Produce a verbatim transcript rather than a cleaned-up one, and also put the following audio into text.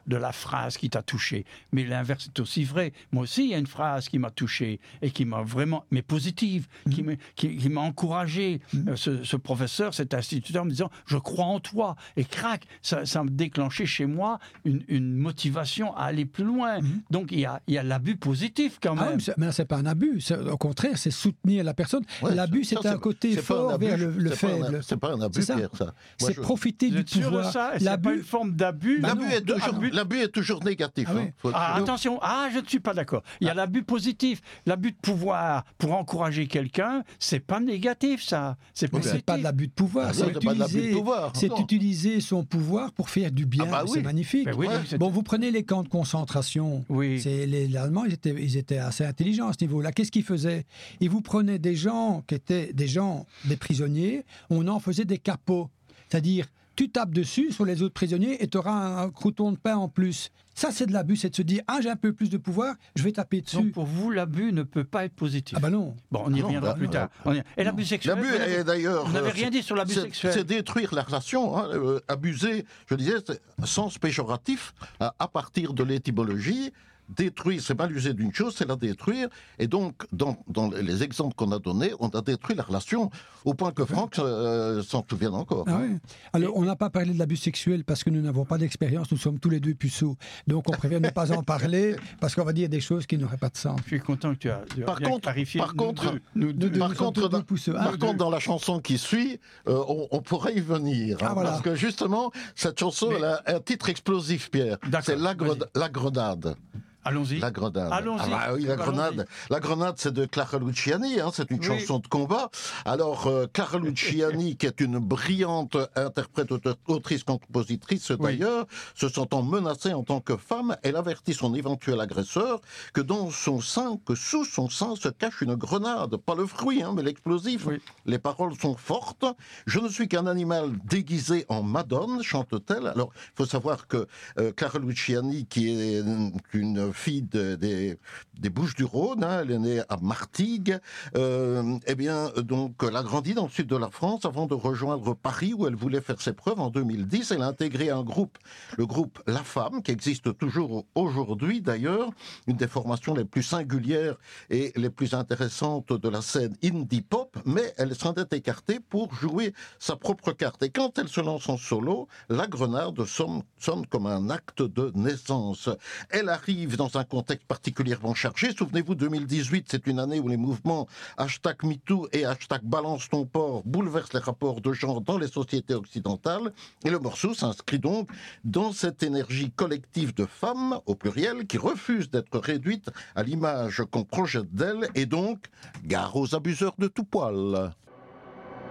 de la phrase qui t'a touché. Mais l'inverse est aussi vrai. Moi aussi, il y a une phrase qui m'a touché et qui m'a vraiment, mais positive, mmh. qui, m'a, qui, qui m'a encouragé. Mmh. Ce, ce professeur, cet instituteur, me disant, je crois en toi. Et crac, ça, ça me déclenchait chez moi une, une motivation à aller plus loin. Mmh. Donc il y a, il y a l'abus positif quand même. Ah oui, mais, c'est, mais c'est pas un abus. C'est, au contraire, c'est soutenir la personne. Ouais, l'abus, c'est, c'est un côté c'est fort un vers le, le c'est faible. Pas un, c'est pas un abus, c'est Pierre, ça. Moi, c'est je... profiter du pouvoir. Ça, l'abus, c'est pas une forme d'abus. L'abus, bah est, toujours, abus... l'abus est toujours négatif. Ah, hein. oui. ah attention, ah, je ne suis pas d'accord. Il y a ah. l'abus positif. L'abus de pouvoir pour encourager quelqu'un, c'est pas négatif, ça. C'est positif. C'est pas de l'abus de pouvoir. Ah, c'est, c'est, utiliser, de pouvoir. c'est utiliser son pouvoir pour faire du bien. Ah bah oui. C'est magnifique. Ben oui, ouais. Bon, vous prenez les camps de concentration. Oui. C'est, les, les Allemands, ils étaient, ils étaient assez intelligents à ce niveau-là. Qu'est-ce qu'ils faisaient? Ils vous prenaient des gens qui étaient des gens, des prisonniers, on en faisait des capots. C'est-à-dire, tu tapes dessus sur les autres prisonniers et tu auras un crouton de pain en plus. Ça, c'est de l'abus, c'est de se dire, ah, j'ai un peu plus de pouvoir, je vais taper dessus. Donc, pour vous, l'abus ne peut pas être positif. Ah ben non. Bon, on y non, reviendra bah, plus tard. Non. Y... Et l'abus sexuel, l'abus, vous n'avez, d'ailleurs, vous n'avez rien dit sur l'abus c'est, sexuel. C'est détruire la relation. Hein, euh, abuser, je disais, c'est sens péjoratif, à, à partir de l'étymologie. Détruire, c'est mal user d'une chose, c'est la détruire. Et donc, dans, dans les exemples qu'on a donnés, on a détruit la relation au point que Franck euh, s'en souvient encore. Ah oui. Alors, on n'a pas parlé de l'abus sexuel parce que nous n'avons pas d'expérience, nous sommes tous les deux puceaux. Donc, on préfère ne pas en parler parce qu'on va dire des choses qui n'auraient pas de sens. Je suis content que tu as, tu as par bien contre, clarifié. Par nous contre, deux, nous deux, par nous contre, dans, pousseux, par contre dans la chanson qui suit, euh, on, on pourrait y venir. Hein, ah, voilà. Parce que justement, cette chanson, Mais... elle a un titre explosif, Pierre. D'accord, c'est la, gre- la Grenade. Allons-y. La Grenade. Allons-y. Ah bah oui, la Grenade. La Grenade, c'est de Clara Luciani, hein, c'est une oui. chanson de combat. Alors, euh, Clara Luciani, qui est une brillante interprète, autrice, compositrice oui. d'ailleurs, se sentant menacée en tant que femme, elle avertit son éventuel agresseur que dans son sein, que sous son sein se cache une grenade. Pas le fruit, hein, mais l'explosif. Oui. Les paroles sont fortes. Je ne suis qu'un animal déguisé en Madone, chante-t-elle. Alors, il faut savoir que euh, Clara Luciani, qui est une fille de, des, des Bouches-du-Rhône, hein, elle est née à Martigues, euh, eh bien, donc, elle a grandi dans le sud de la France avant de rejoindre Paris où elle voulait faire ses preuves en deux mille dix. Elle a intégré un groupe, le groupe La Femme, qui existe toujours aujourd'hui d'ailleurs, une des formations les plus singulières et les plus intéressantes de la scène indie pop, mais elle s'en est écartée pour jouer sa propre carte. Et quand elle se lance en solo, La Grenade sonne, sonne comme un acte de naissance. Elle arrive dans un contexte particulièrement chargé. Souvenez-vous, deux mille dix-huit, c'est une année où les mouvements hashtag MeToo et hashtag Balance ton port bouleversent les rapports de genre dans les sociétés occidentales. Et le morceau s'inscrit donc dans cette énergie collective de femmes, au pluriel, qui refusent d'être réduites à l'image qu'on projette d'elles, et donc gare aux abuseurs de tout poil.